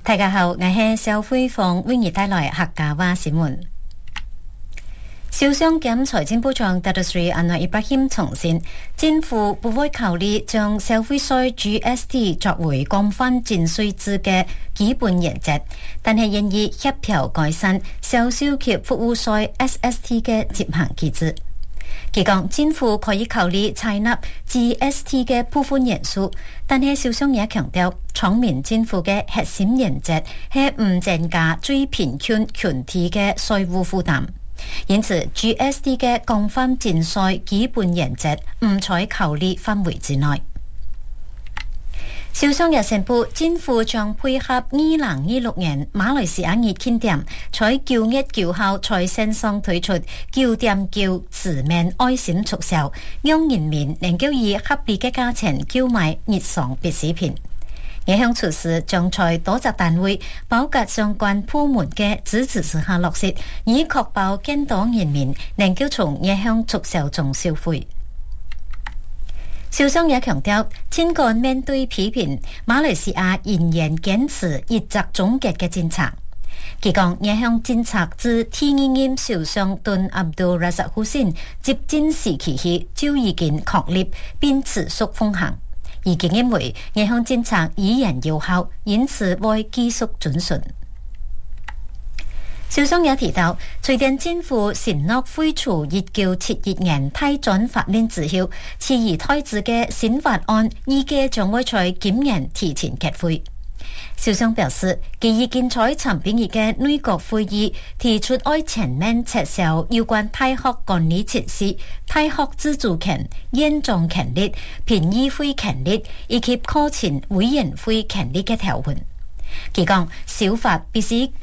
大家好，我係邵輝鳳，為你帶來客家話新聞。首相兼財政部長達多斯里安華伊布拉欣重申，政府不會考慮將消費稅 GST 作為廣泛徵稅制嘅基本原則，但係願意協調改善銷售及服務稅 SST 嘅執行機制。佢講政府可以考慮採納 GST 嘅部分元素，但係首相也強調，聰明政府嘅核心原則係唔增加最貧窮群體嘅稅務負擔，因此 GST 嘅廣泛徵稅基本原則唔在考慮範圍之內。首相也宣布，政府將配合2026年馬來西亞熱慶典，在9月9號在線上推出9.9全面愛心促銷，讓人民能夠以合理嘅價錢購買日常必需品。野向措施將在多隻單位包括相關部門嘅支持之下落實，以確保更多人民能夠從野向促銷中消費。首相也強調，儘管面對批評，馬來西亞仍然堅持一則總結嘅政策。佢講，野向政策自第二任首相敦阿卜杜拉薩胡辛接任時期起就已經確立並持續奉行，而佢認為野向政策依然有效，因此會繼續遵循。首相也提到，隨着政府承諾廢除1971年大專法令之後，遲疑推遲嘅新法案預計將會在今年提前結會。首相表示，佢已經在參辯日嘅內閣會議提出愛全面撤銷有關大學管理設施、大學自主權、演講權利、評議會權利以及課程委員會權利嘅條文。佢講，小法必須